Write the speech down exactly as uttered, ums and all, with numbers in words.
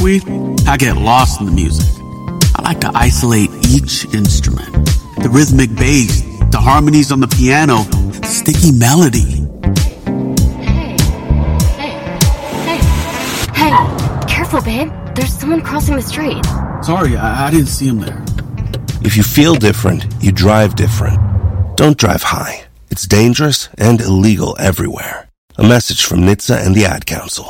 We, I get lost in the music. I like to isolate each instrument. The rhythmic bass, the harmonies on the piano, the sticky melody. Hey, hey, hey, hey, careful, babe. There's someone crossing the street. Sorry, I, I didn't see him there. If you feel different, you drive different. Don't drive high. It's dangerous and illegal everywhere. A message from N H T S A and the Ad Council.